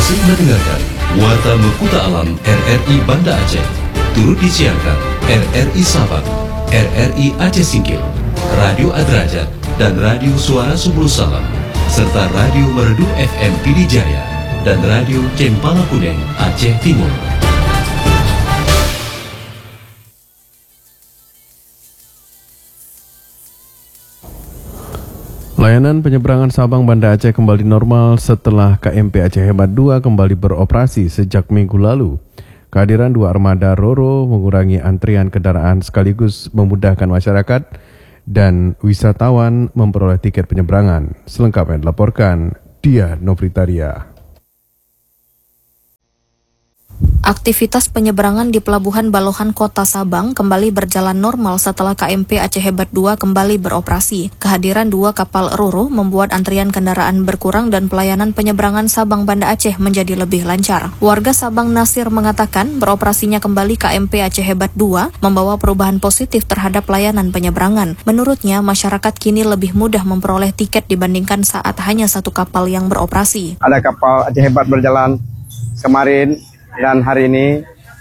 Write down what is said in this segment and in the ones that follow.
masih mendengarkan Warta Mekuta Alam RRI Banda Aceh. Turut disiarkan RRI Sabang, RRI Aceh Singkil, Radio Adrajat, dan Radio Suara Subul Salam, serta Radio Merdu FM Pidijaya, dan Radio Cempala Kuneng Aceh Timur. Layanan penyeberangan Sabang Banda Aceh kembali normal setelah KMP Aceh Hebat 2 kembali beroperasi sejak minggu lalu. Kehadiran dua armada Roro mengurangi antrian kendaraan sekaligus memudahkan masyarakat dan wisatawan memperoleh tiket penyeberangan. Selengkapnya dilaporkan Dia Novritaria. Aktivitas penyeberangan di Pelabuhan Balohan Kota Sabang kembali berjalan normal setelah KMP Aceh Hebat 2 kembali beroperasi. Kehadiran dua kapal Roro membuat antrian kendaraan berkurang dan pelayanan penyeberangan Sabang Banda Aceh menjadi lebih lancar. Warga Sabang Nasir mengatakan beroperasinya kembali KMP Aceh Hebat 2 membawa perubahan positif terhadap layanan penyeberangan. Menurutnya, masyarakat kini lebih mudah memperoleh tiket dibandingkan saat hanya satu kapal yang beroperasi. Ada kapal Aceh Hebat berjalan kemarin dan hari ini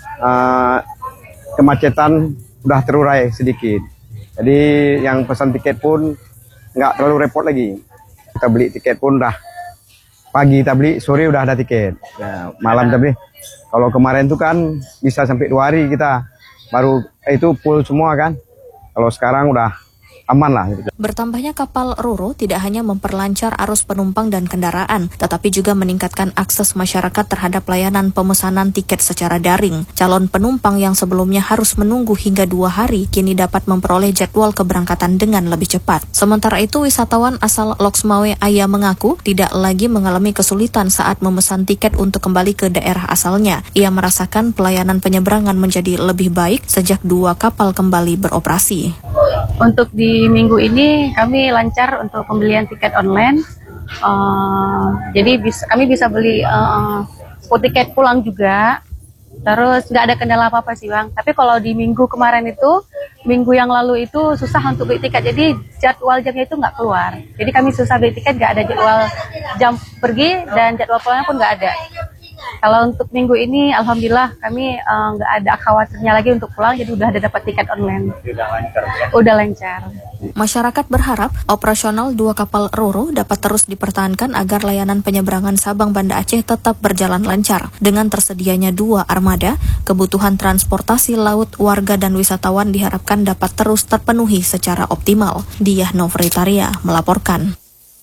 kemacetan sudah terurai sedikit. Jadi yang pesan tiket pun nggak terlalu repot lagi. Kita beli tiket pun udah pagi kita beli, sore udah ada tiket. Nah, malam tapi kalau kemarin itu kan bisa sampai 2 hari kita baru itu full semua kan. Kalau sekarang udah aman lah. Bertambahnya kapal Roro tidak hanya memperlancar arus penumpang dan kendaraan, tetapi juga meningkatkan akses masyarakat terhadap layanan pemesanan tiket secara daring. Calon penumpang yang sebelumnya harus menunggu hingga 2 hari, kini dapat memperoleh jadwal keberangkatan dengan lebih cepat. Sementara itu, wisatawan asal Loksmawe Aya mengaku tidak lagi mengalami kesulitan saat memesan tiket untuk kembali ke daerah asalnya. Ia merasakan pelayanan penyeberangan menjadi lebih baik sejak 2 kapal kembali beroperasi. Untuk di minggu ini kami lancar untuk pembelian tiket online, jadi kami bisa beli tiket pulang juga, terus nggak ada kendala apa-apa sih Bang. Tapi kalau di minggu kemarin itu, minggu yang lalu itu susah untuk beli tiket, jadi jadwal jamnya itu nggak keluar. Jadi kami susah beli tiket, nggak ada jadwal jam pergi dan jadwal pulangnya pun nggak ada. Kalau untuk minggu ini, alhamdulillah kami nggak ada khawatirnya lagi untuk pulang, jadi udah ada dapat tiket online. Udah lancar. Masyarakat berharap operasional 2 kapal Roro dapat terus dipertahankan agar layanan penyeberangan Sabang Banda Aceh tetap berjalan lancar. Dengan tersedianya 2 armada, kebutuhan transportasi laut warga dan wisatawan diharapkan dapat terus terpenuhi secara optimal. Dia Novritaria melaporkan.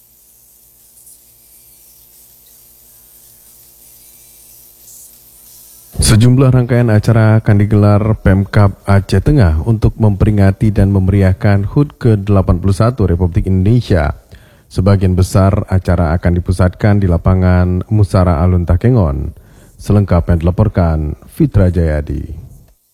Sejumlah rangkaian acara akan digelar Pemkab Aceh Tengah untuk memperingati dan memeriahkan HUT ke-81 Republik Indonesia. Sebagian besar acara akan dipusatkan di lapangan Musara Alun Takengon. Selengkapnya dilaporkan Fitra Jayadi.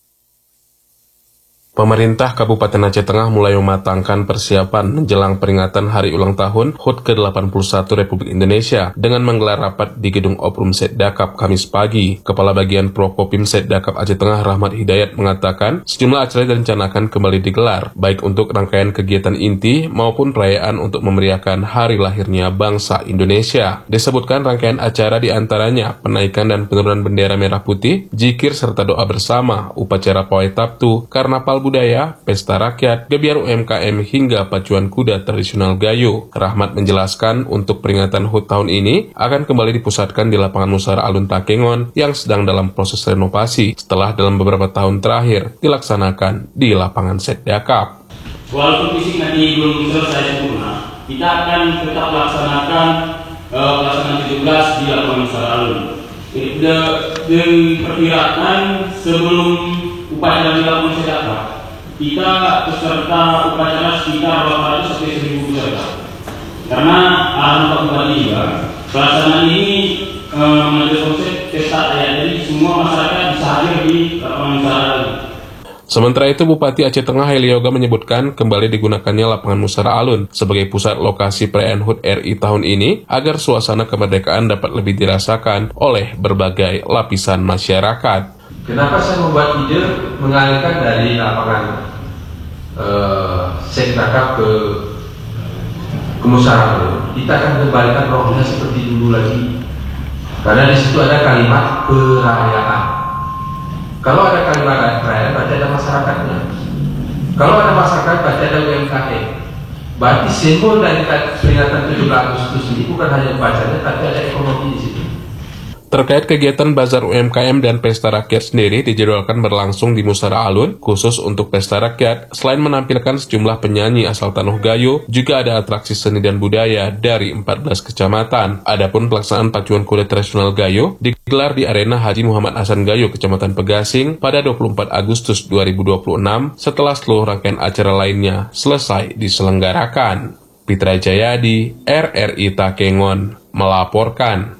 Pemerintah Kabupaten Aceh Tengah mulai mematangkan persiapan menjelang peringatan hari ulang tahun HUT ke-81 Republik Indonesia dengan menggelar rapat di Gedung Oprum Setdakap Kamis pagi. Kepala Bagian Prokopim Setdakap Aceh Tengah Rahmat Hidayat mengatakan sejumlah acara direncanakan kembali digelar, baik untuk rangkaian kegiatan inti maupun perayaan untuk memeriahkan hari lahirnya bangsa Indonesia. Disebutkan rangkaian acara diantaranya penaikan dan penurunan bendera merah putih, zikir serta doa bersama, upacara pawai taptu, karnaval budaya, pesta rakyat, gebiar UMKM hingga pacuan kuda tradisional Gayo. Rahmat menjelaskan untuk peringatan HUT tahun ini akan kembali dipusatkan di lapangan Musara Alun Takengon yang sedang dalam proses renovasi setelah dalam beberapa tahun terakhir dilaksanakan di lapangan Setdakap. Walaupun fisik nanti belum selesai sempurna, kita akan tetap laksanakan pelaksanaan 17 di lapangan Musara Alun. Diperkirakan sebelum upacara di lapangan Setdakap, kita peserta upacara sekitar 800 sampai 1000 peserta. Karena alhamdulillah juga pelaksanaan ini mengambil konsep pesta rakyat, jadi semua masyarakat bisa hadir di lapangan Musara Alun. Sementara itu, Bupati Aceh Tengah Heli Yoga menyebutkan kembali digunakannya lapangan Musara Alun sebagai pusat lokasi perayaan HUT RI tahun ini agar suasana kemerdekaan dapat lebih dirasakan oleh berbagai lapisan masyarakat. Kenapa saya membuat ide mengalihkan dari lapangan Setdakap ke Musara Alun? Kita akan kembalikan rohnya seperti dulu lagi. Karena di situ ada kalimat perayaan. Kalau ada kalimat perayaan, berarti ada masyarakatnya. Kalau ada masyarakat, berarti ada UMKM. Berarti simbol dari peringatan 17 Agustus ini bukan hanya upacaranya, tapi ada ekonomi di situ. Terkait kegiatan Bazar UMKM dan Pesta Rakyat sendiri dijadwalkan berlangsung di Musara Alun. Khusus untuk Pesta Rakyat, selain menampilkan sejumlah penyanyi asal Tanuh Gayo, juga ada atraksi seni dan budaya dari 14 kecamatan. Adapun pelaksanaan pacuan kuda tradisional Gayo digelar di Arena Haji Muhammad Hasan Gayo, Kecamatan Pegasing, pada 24 Agustus 2026 setelah seluruh rangkaian acara lainnya selesai diselenggarakan. Pitra Jayadi, RRI Takengon, melaporkan.